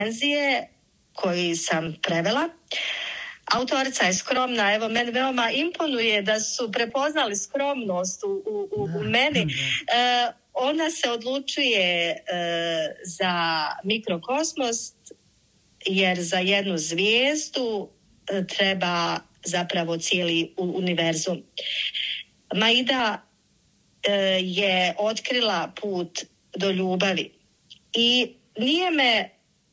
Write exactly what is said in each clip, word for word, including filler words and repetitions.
recenzije koji sam prevela. Autorica je skromna, evo meni veoma imponuje da su prepoznali skromnost u, u, u, u meni. E, ona se odlučuje e, za mikrokosmos jer za jednu zvijezdu e, treba zapravo cijeli univerzum. Maida e, je otkrila put do ljubavi i nije me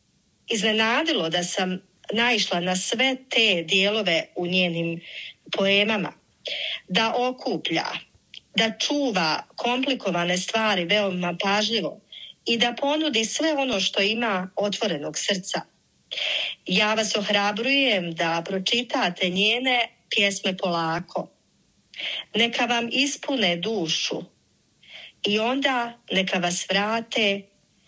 iznenadilo da sam naišla na sve te dijelove u njenim poemama, da okuplja, da čuva komplikovane stvari veoma pažljivo i da ponudi sve ono što ima otvorenog srca. Ja vas ohrabrujem da pročitate njene pjesme polako. Neka vam ispune dušu i onda neka vas vrate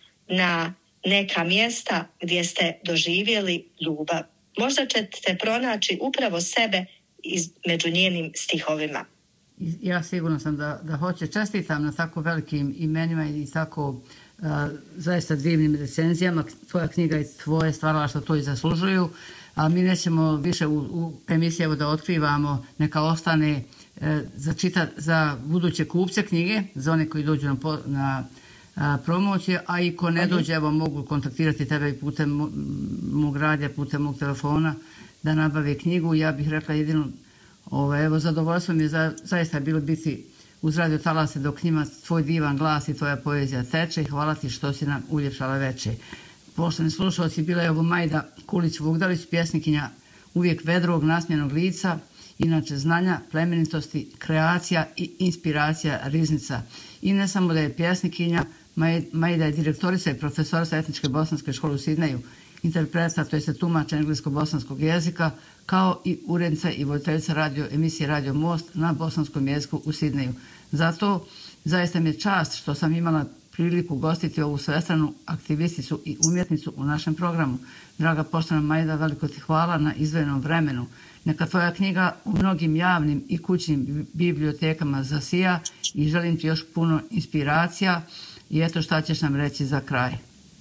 na neka mjesta gdje ste doživjeli ljubav. Možda ćete pronaći upravo sebe iz, među njenim stihovima. Ja sigurno sam da, da hoće. Čestitam na tako velikim imenima i tako uh, zaista divnim recenzijama. Tvoja knjiga i tvoje stvaralaštvo to i zaslužuju. A mi nećemo više u, u emisiji evo da otkrivamo, neka ostane uh, za, čita, za buduće kupce knjige, za one koji dođu na, na a, promocije, a i ko ne dođe, evo mogu kontaktirati tebe i putem mog radija, putem mog telefona da nabave knjigu. Ja bih rekla jedino, ovo, evo zadovoljstvo mi je za, zaista bilo biti uz Radio Talase dok njima tvoj divan glas i tvoja poezija teče i hvala ti što si nam uljepšala veče. Poštovani slušalci, bila je ovo Majda Kulić-Vugdalić, pjesnikinja uvijek vedrog, nasmijenog lica, inače znanja, plemenitosti, kreacija i inspiracija riznica. I ne samo da je pjesnikinja, Majda je direktorica i profesorica Etničke bosanske škole u Sidneju, interpreta, to je tumač englesko-bosanskog jezika, kao i urednica i voditeljica radio, emisije Radio Most na bosanskom jeziku u Sidneju. Zato zaista mi je čast što sam imala priliku gostiti ovu svestranu aktivisticu i umjetnicu u našem programu. Draga poštovana Majda, veliko ti hvala na izdvojenom vremenu. Neka tvoja knjiga u mnogim javnim i kućnim bibliotekama zasija i želim ti još puno inspiracija. I eto šta ćeš nam reći za kraj.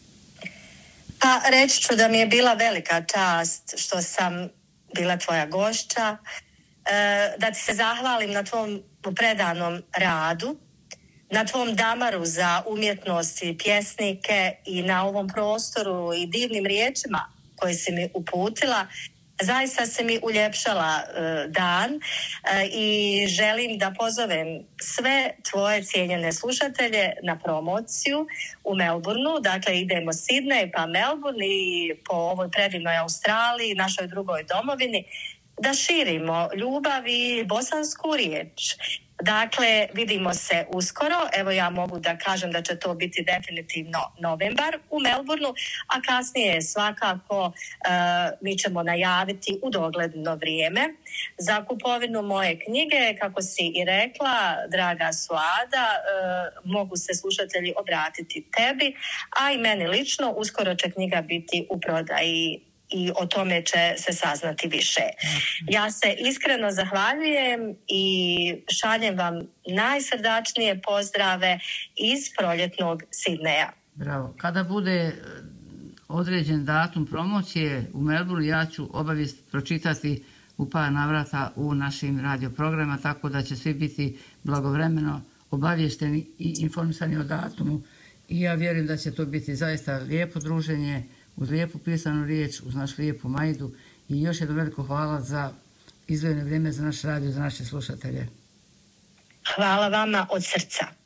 Pa reći ću da mi je bila velika čast što sam bila tvoja gošća, da ti se zahvalim na tvom predanom radu, na tvom damaru za umjetnost i pjesnike i na ovom prostoru i divnim riječima koje si mi uputila. Zaista se mi uljepšala uh, dan uh, i želim da pozovem sve tvoje cijenjene slušatelje na promociju u Melbourneu. Dakle, idemo Sidney pa Melbourne i po ovoj predivnoj Australiji, našoj drugoj domovini, da širimo ljubav i bosansku riječ. Dakle, vidimo se uskoro. Evo ja mogu da kažem da će to biti definitivno novembar u Melbourneu, a kasnije svakako uh, mi ćemo najaviti u dogledno vrijeme za kupovinu moje knjige. Kako si i rekla, draga Suada, uh, mogu se slušatelji obratiti tebi, a i meni lično. Uskoro će knjiga biti u prodaji i o tome će se saznati više. Ja se iskreno zahvaljujem i šaljem vam najsrdačnije pozdrave iz proljetnog Sidneja. Bravo. Kada bude određen datum promocije u Melbourneu, ja ću obavijest pročitati u par navrata u našim radioprogramima, tako da će svi biti blagovremeno obavješteni i informisani o datumu. I ja vjerujem da će to biti zaista lijepo druženje, uz lijepu pisanu riječ, uz našu lijepu Majdu i još jedno veliko hvala za izdvojeno vrijeme za naš radio, za naše slušatelje. Hvala vama od srca.